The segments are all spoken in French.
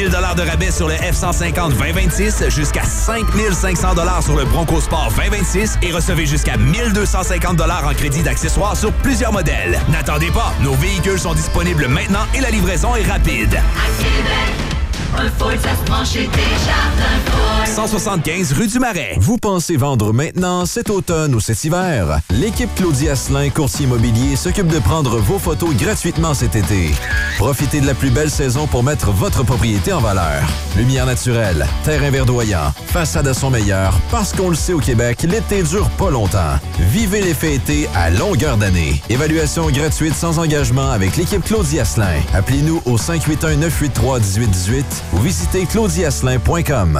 1000 $ de rabais sur le F-150 2026, jusqu'à 5500 $ sur le Bronco Sport 2026 et recevez jusqu'à 1250 $ en crédit d'accessoires sur plusieurs modèles. N'attendez pas, nos véhicules sont disponibles maintenant et la livraison est rapide. À Québec, un Ford, ça se prend chez Desjardins Ford. 175 rue du Marais. Vous pensez vendre maintenant, cet automne ou cet hiver? L'équipe Claudie Asselin, courtier immobilier, s'occupe de prendre vos photos gratuitement cet été. Profitez de la plus belle saison pour mettre votre propriété en valeur. Lumière naturelle, terrain verdoyant, façade à son meilleur, parce qu'on le sait au Québec, l'été dure pas longtemps. Vivez l'effet été à longueur d'année. Évaluation gratuite sans engagement avec l'équipe Claudie Asselin. Appelez-nous au 581-983-1818 ou visitez claudieasselin.com.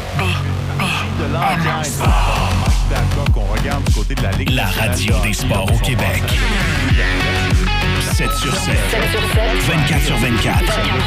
La radio des sports au Québec. 7 sur 7. 24 sur 24.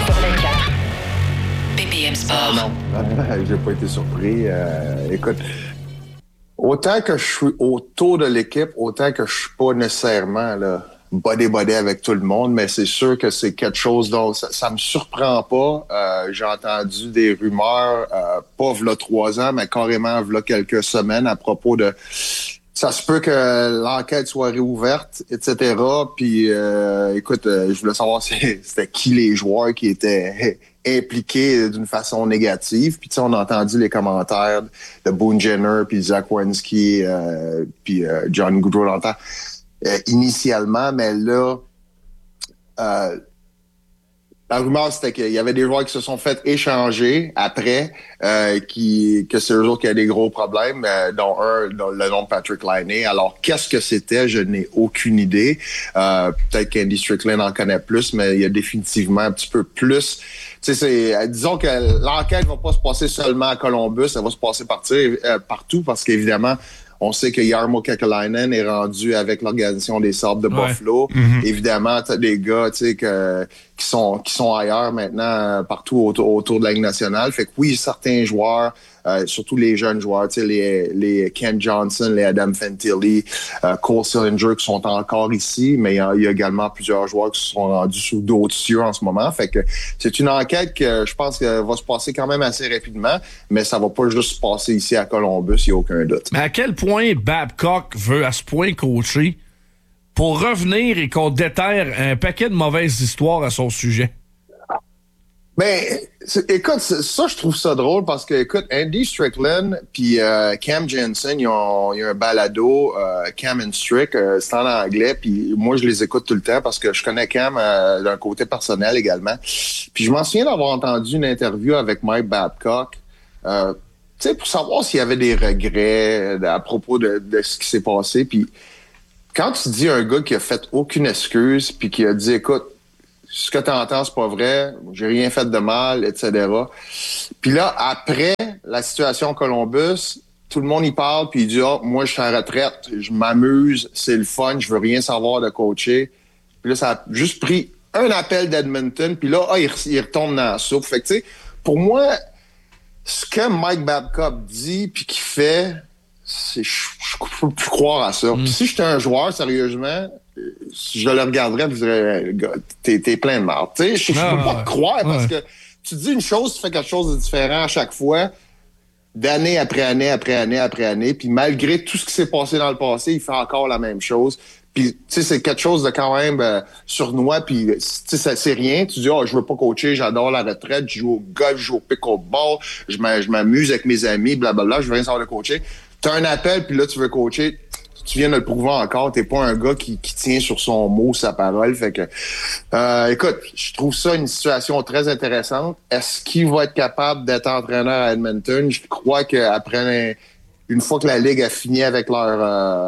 BPM Sport. J'ai pas été surpris. Écoute, autant que je suis autour de l'équipe, autant que je suis pas nécessairement là, body avec tout le monde, mais c'est sûr que c'est quelque chose dont ça me surprend pas. J'ai entendu des rumeurs, pas v'là 3 ans, mais carrément v'là quelques semaines à propos de... Ça se peut que l'enquête soit réouverte, etc. Puis, écoute, je voulais savoir c'était qui les joueurs qui étaient impliqués d'une façon négative. Puis, tu sais, on a entendu les commentaires de Boone Jenner, puis Zach Werenski, puis John Goodrow longtemps. Initialement, mais là, la rumeur, c'était qu'il y avait des joueurs qui se sont fait échanger après, que c'est eux autres qui avaient des gros problèmes, dont le nom de Patrick Laine. Alors, qu'est-ce que c'était? Je n'ai aucune idée. Peut-être qu'Andy Strickland en connaît plus, mais il y a définitivement un petit peu plus. Tu sais, disons que l'enquête va pas se passer seulement à Columbus, elle va se passer partout, parce qu'évidemment, on sait que Jarmo Kekalainen est rendu avec l'organisation des Sabres de Buffalo. Mm-hmm. Évidemment, t'as des gars, tu sais, qui sont ailleurs maintenant, partout autour de la Ligue nationale. Fait que oui, certains joueurs, surtout les jeunes joueurs, tu sais, les Ken Johnson, les Adam Fantilli, Cole Sillinger qui sont encore ici, mais il y a également plusieurs joueurs qui se sont rendus sous d'autres cieux en ce moment. Fait que c'est une enquête que je pense que va se passer quand même assez rapidement, mais ça va pas juste se passer ici à Columbus, il n'y a aucun doute. Mais à quel point Babcock veut à ce point coacher pour revenir et qu'on déterre un paquet de mauvaises histoires à son sujet? Ben, écoute, ça, je trouve ça drôle parce que, écoute, Andy Strickland puis Cam Janssen, ils ont un balado, Cam and Strick, c'est en anglais, puis moi, je les écoute tout le temps parce que je connais Cam d'un côté personnel également. Puis je m'en souviens d'avoir entendu une interview avec Mike Babcock, tu sais, pour savoir s'il y avait des regrets à propos de ce qui s'est passé. Puis quand tu dis un gars qui a fait aucune excuse puis qui a dit, écoute, ce que tu entends, c'est pas vrai, j'ai rien fait de mal, etc. Puis là, après la situation à Columbus, tout le monde y parle, puis il dit, moi, je suis en retraite, je m'amuse, c'est le fun, je veux rien savoir de coacher. Puis là, ça a juste pris un appel d'Edmonton, puis là, il retombe dans la soupe. Fait que, tu sais, pour moi, ce que Mike Babcock dit puis qu'il fait, je peux plus croire à ça. Puis si j'étais un joueur, sérieusement, je le regarderais et je dirais, t'es plein de marde. Tu sais, je peux pas te croire parce que tu dis une chose, tu fais quelque chose de différent à chaque fois, d'année après année, après année, après année. Puis malgré tout ce qui s'est passé dans le passé, il fait encore la même chose. Puis, tu sais, c'est quelque chose de quand même sournois, puis, tu sais, c'est rien. Tu dis, je veux pas coacher, j'adore la retraite, je joue au golf, je joue au pickleball, je m'amuse avec mes amis, blablabla, je veux rien savoir de coacher. T'as un appel, puis là, tu veux coacher, tu viens de le prouver encore, t'es pas un gars qui tient sur son mot, sa parole. Fait que, écoute, je trouve ça une situation très intéressante. Est-ce qu'il va être capable d'être entraîneur à Edmonton? Je crois qu'après... Une fois que la Ligue a fini avec leur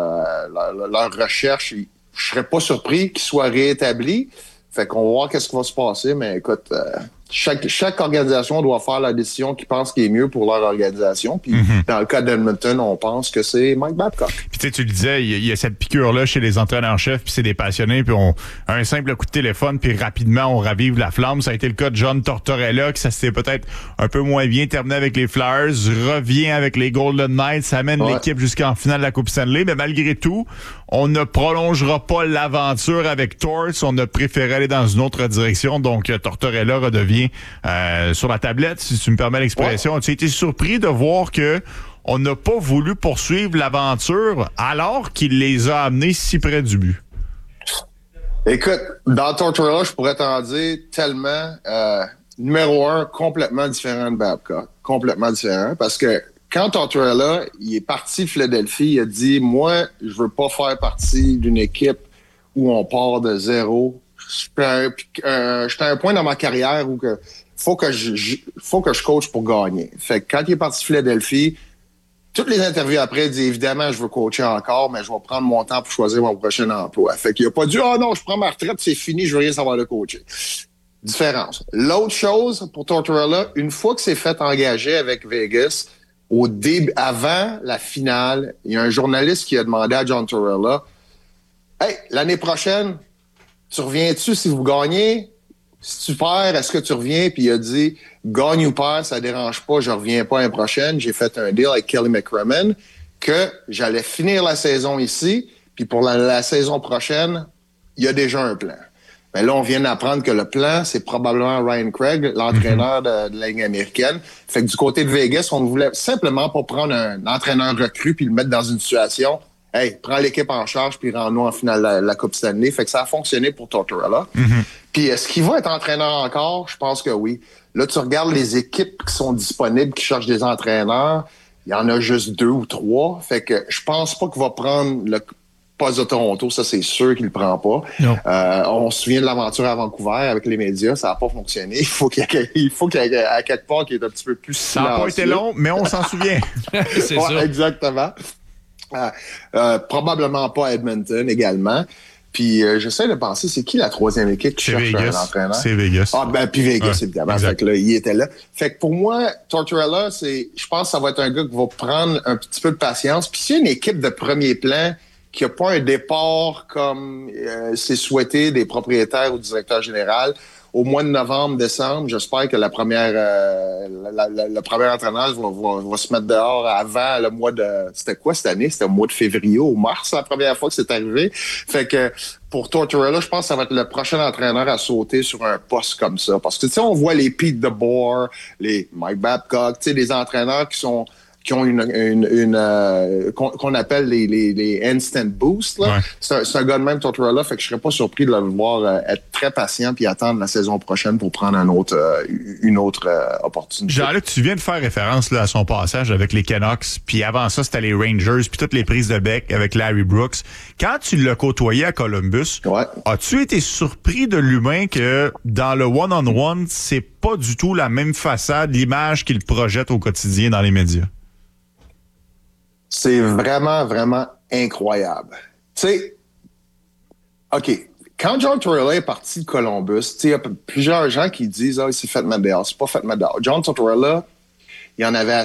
recherche, je serais pas surpris qu'ils soient réétablis. Fait qu'on va voir qu'est-ce qui va se passer, mais écoute, chaque organisation doit faire la décision qu'ils pensent qui est mieux pour leur organisation. Puis dans le cas d'Edmonton, on pense que c'est Mike Babcock. Puis tu le disais, il y a cette piqûre-là chez les entraîneurs-chefs, puis c'est des passionnés, puis un simple coup de téléphone, puis rapidement, on ravive la flamme. Ça a été le cas de John Tortorella, que ça s'est peut-être un peu moins bien terminé avec les Flyers, revient avec les Golden Knights, ça amène l'équipe jusqu'en finale de la Coupe Stanley, mais malgré tout, on ne prolongera pas l'aventure avec Torts. On a préféré aller dans une autre direction. Donc, Tortorella redevient sur la tablette, si tu me permets l'expression. Ouais. Tu as été surpris de voir que on n'a pas voulu poursuivre l'aventure alors qu'il les a amenés si près du but? Écoute, dans Tortorella, je pourrais t'en dire tellement. Numéro 1, complètement différent de Babcock. Complètement différent. Parce que quand Tortorella, il est parti de Philadelphie, il a dit, moi, je veux pas faire partie d'une équipe où on part de zéro. J'étais à un point dans ma carrière où faut que je coach pour gagner. Fait que quand il est parti de Philadelphie, toutes les interviews après, il dit évidemment, je veux coacher encore, mais je vais prendre mon temps pour choisir mon prochain emploi. Fait qu'il a pas dit, non, je prends ma retraite, c'est fini, je veux rien savoir de coacher. Différence. L'autre chose pour Tortorella, une fois que c'est fait engager avec Vegas, au début, avant la finale, il y a un journaliste qui a demandé à John Tortorella, hey, l'année prochaine, tu reviens-tu si vous gagnez? Si tu perds, est-ce que tu reviens? Puis il a dit, gagne ou perds, ça dérange pas, je reviens pas l'année prochaine. J'ai fait un deal avec Kelly McCrimmon que j'allais finir la saison ici, puis pour la saison prochaine, il y a déjà un plan. Mais là, on vient d'apprendre que le plan, c'est probablement Ryan Craig, l'entraîneur de la Ligue américaine. Fait que du côté de Vegas, on ne voulait simplement pas prendre un entraîneur recru puis le mettre dans une situation, hey, prends l'équipe en charge puis rends-nous en finale la Coupe Stanley. Fait que ça a fonctionné pour Tortorella. Puis est-ce qu'il va être entraîneur encore? Je pense que oui. Là, tu regardes les équipes qui sont disponibles, qui cherchent des entraîneurs. Il y en a juste 2 ou 3. Fait que je pense pas qu'il va prendre le poste de Toronto. Ça, c'est sûr qu'il le prend pas. On se souvient de l'aventure à Vancouver avec les médias. Ça n'a pas fonctionné. Il faut qu'il y ait à quelque part qui est un petit peu plus silencieux. Ça n'a pas été long, mais on s'en souvient. C'est ça. Exactement. Probablement pas Edmonton également. Puis j'essaie de penser, c'est qui la troisième équipe qui cherche un entraîneur? C'est Vegas. Puis Vegas, évidemment. Exact. Fait que là, il était là. Fait que pour moi, Tortorella, je pense que ça va être un gars qui va prendre un petit peu de patience. Puis s'il y a une équipe de premier plan qui n'a pas un départ comme c'est souhaité des propriétaires ou du directeur général, au mois de novembre, décembre, j'espère que le premier entraîneur va se mettre dehors avant le mois de... C'était quoi cette année? C'était au mois de février ou mars, la première fois que c'est arrivé. Fait que pour Tortorella, je pense que ça va être le prochain entraîneur à sauter sur un poste comme ça. Parce que, tu sais, on voit les Pete DeBoer, les Mike Babcock, tu sais, des entraîneurs qui ont qu'on appelle les instant boost. Là. Ouais. C'est un gars de même, Tortorella, fait que je serais pas surpris de le voir être très patient puis attendre la saison prochaine pour prendre une autre opportunité. Jean-Luc, tu viens de faire référence là, à son passage avec les Canucks, puis avant ça, c'était les Rangers, puis toutes les prises de bec avec Larry Brooks. Quand tu l'as côtoyé à Columbus, as-tu été surpris de l'humain que dans le one-on-one, c'est pas du tout la même façade, l'image qu'il projette au quotidien dans les médias? C'est vraiment, vraiment incroyable. Tu sais, OK, quand John Tortorella est parti de Columbus, il y a plusieurs gens qui disent « Ah, il s'est fait mettre dehors. » C'est pas fait mettre dehors. John Tortorella, il en avait